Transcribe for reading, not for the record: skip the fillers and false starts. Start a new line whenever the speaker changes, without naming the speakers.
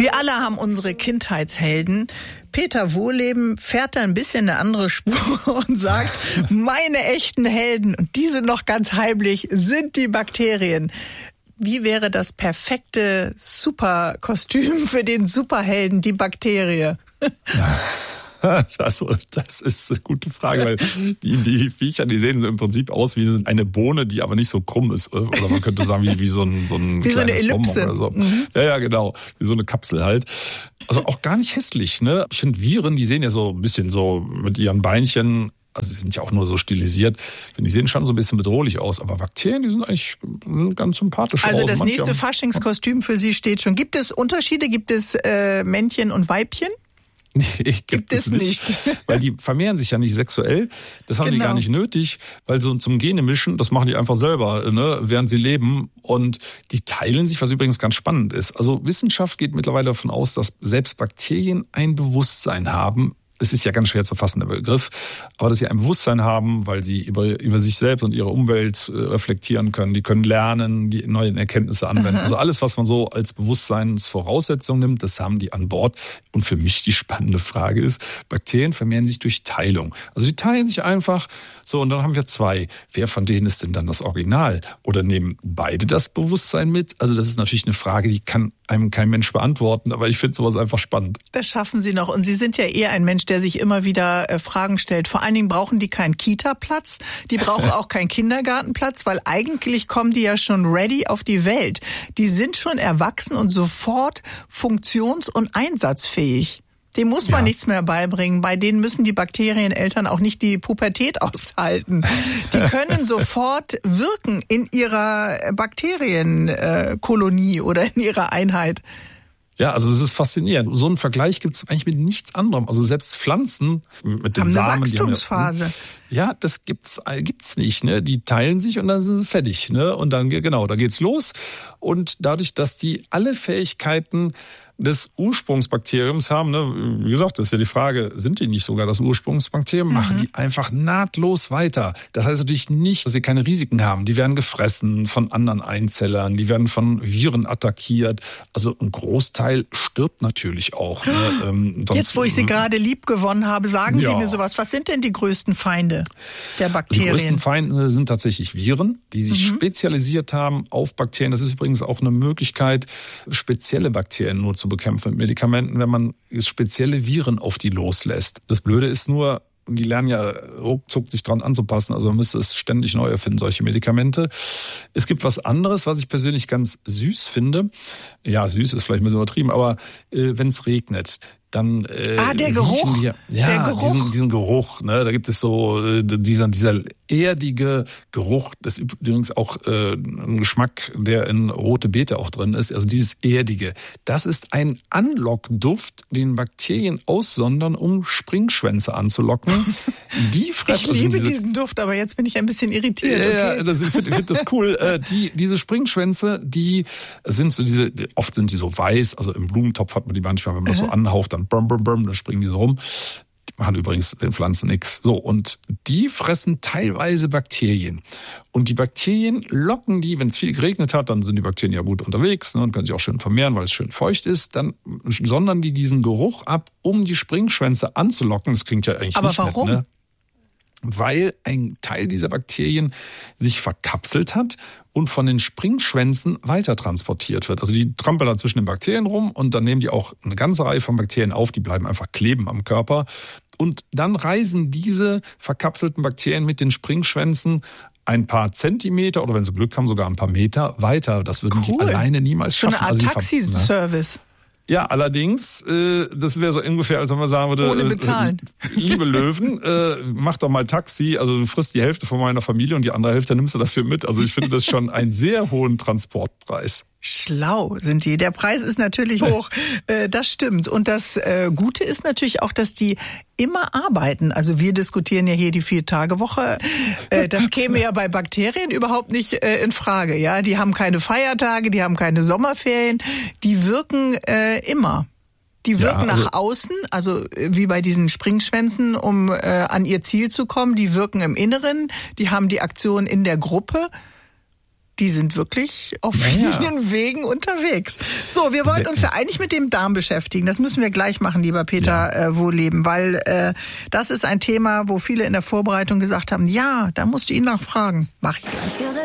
Wir alle haben unsere Kindheitshelden. Peter Wohlleben fährt da ein bisschen eine andere Spur und sagt, meine echten Helden, und die sind noch ganz heimlich, sind die Bakterien. Wie wäre das perfekte Superkostüm für den Superhelden, die Bakterie?
Ja. Also, das ist eine gute Frage, weil die Viecher, die sehen im Prinzip aus wie eine Bohne, die aber nicht so krumm ist. Oder man könnte sagen, wie so ein
wie so eine Ellipse.
Oder so. Ja, genau. Wie so eine Kapsel halt. Also auch gar nicht hässlich, ne? Ich finde Viren, die sehen ja so ein bisschen so mit ihren Beinchen, also die sind ja auch nur so stilisiert, die sehen schon so ein bisschen bedrohlich aus. Aber Bakterien, die sind eigentlich ganz sympathisch aus.
Also das nächste Faschingskostüm für Sie steht schon. Gibt es Unterschiede? Gibt es Männchen und Weibchen?
Nee, gibt es nicht. Weil die vermehren sich ja nicht sexuell. Das haben die gar nicht nötig, weil so zum Gene mischen, das machen die einfach selber, ne, während sie leben. Und die teilen sich, was übrigens ganz spannend ist. Also Wissenschaft geht mittlerweile davon aus, dass selbst Bakterien ein Bewusstsein haben. Es ist ja ganz schwer zu fassen, der Begriff, aber dass sie ein Bewusstsein haben, weil sie über sich selbst und ihre Umwelt reflektieren können. Die können lernen, die neuen Erkenntnisse anwenden. Also alles, was man so als Bewusstseinsvoraussetzung nimmt, das haben die an Bord. Und für mich die spannende Frage ist, Bakterien vermehren sich durch Teilung. Also sie teilen sich einfach so und dann haben wir zwei. Wer von denen ist denn dann das Original? Oder nehmen beide das Bewusstsein mit? Also das ist natürlich eine Frage, die kann einem kein Mensch beantworten, aber ich finde sowas einfach spannend.
Das schaffen Sie noch. Und Sie sind ja eher ein Mensch, der sich immer wieder Fragen stellt. Vor allen Dingen brauchen die keinen Kita-Platz, die brauchen auch keinen Kindergartenplatz, weil eigentlich kommen die ja schon ready auf die Welt. Die sind schon erwachsen und sofort funktions- und einsatzfähig. Dem muss man nichts mehr beibringen. Bei denen müssen die Bakterieneltern auch nicht die Pubertät aushalten. Die können sofort wirken in ihrer Bakterienkolonie oder in ihrer Einheit.
Ja, also es ist faszinierend. So einen Vergleich gibt es eigentlich mit nichts anderem. Also selbst Pflanzen mit den Samen,
eine Wachstumsphase.
Ja, das gibt's nicht, ne? Die teilen sich und dann sind sie fertig, ne? Und dann da geht's los. Und dadurch, dass die alle Fähigkeiten des Ursprungsbakteriums haben, ne? Wie gesagt, das ist ja die Frage, sind die nicht sogar das Ursprungsbakterium? Machen die einfach nahtlos weiter. Das heißt natürlich nicht, dass sie keine Risiken haben. Die werden gefressen von anderen Einzellern, die werden von Viren attackiert. Also ein Großteil stirbt natürlich auch. Ne?
Jetzt, wo ich Sie gerade lieb gewonnen habe, sagen Sie mir sowas. Was sind denn die größten Feinde der Bakterien?
Die größten Feinde sind tatsächlich Viren, die sich spezialisiert haben auf Bakterien. Das ist übrigens auch eine Möglichkeit, spezielle Bakterien nur zu bekämpfen mit Medikamenten, wenn man spezielle Viren auf die loslässt. Das Blöde ist nur, die lernen ja ruckzuck sich dran anzupassen, also man müsste es ständig neu erfinden, solche Medikamente. Es gibt was anderes, was ich persönlich ganz süß finde. Ja, süß ist vielleicht ein bisschen übertrieben, aber wenn es regnet, dann
der Geruch.
Der Geruch. Diesen Geruch, ne? Da gibt es so dieser erdige Geruch, das ist übrigens auch ein Geschmack, der in rote Beete auch drin ist, also dieses erdige. Das ist ein Anlockduft, den Bakterien aussondern, um Springschwänze anzulocken. Die fressen
ich liebe diesen Duft, aber jetzt bin ich ein bisschen irritiert.
Ja, ich finde das cool. Diese Springschwänze, die sind so oft sind die so weiß, also im Blumentopf hat man die manchmal, wenn man das so anhaucht, dann dann springen die so rum. Die machen übrigens den Pflanzen nichts. So, und die fressen teilweise Bakterien. Und die Bakterien locken die, wenn es viel geregnet hat, dann sind die Bakterien ja gut unterwegs, ne, und können sich auch schön vermehren, weil es schön feucht ist. Dann sondern die diesen Geruch ab, um die Springschwänze anzulocken. Das klingt ja eigentlich nicht nett,
warum?
Ne? Weil ein Teil dieser Bakterien sich verkapselt hat und von den Springschwänzen weiter transportiert wird. Also die trampeln da zwischen den Bakterien rum und dann nehmen die auch eine ganze Reihe von Bakterien auf, die bleiben einfach kleben am Körper. Und dann reisen diese verkapselten Bakterien mit den Springschwänzen ein paar Zentimeter oder wenn sie Glück haben, sogar ein paar Meter weiter. Das würden die alleine niemals schaffen.
So eine Art Taxi-Service.
Ja, allerdings, das wäre so ungefähr, als wenn man sagen würde,
ohne bezahlen.
Liebe Löwen, mach doch mal Taxi, also du frisst die Hälfte von meiner Familie und die andere Hälfte nimmst du dafür mit. Also ich finde das schon einen sehr hohen Transportpreis.
Schlau sind die. Der Preis ist natürlich hoch, das stimmt. Und das Gute ist natürlich auch, dass die immer arbeiten. Also wir diskutieren ja hier die 4-Tage-Woche. Das käme ja bei Bakterien überhaupt nicht in Frage. Ja, die haben keine Feiertage, die haben keine Sommerferien. Die wirken immer. Die wirken nach außen, also wie bei diesen Springschwänzen, um an ihr Ziel zu kommen. Die wirken im Inneren, die haben die Aktion in der Gruppe. Die sind wirklich auf vielen Wegen unterwegs. So, wir wollten uns ja eigentlich mit dem Darm beschäftigen. Das müssen wir gleich machen, lieber Peter Wohlleben, weil das ist ein Thema, wo viele in der Vorbereitung gesagt haben, ja, da musst du ihn nachfragen. Mach ich gleich.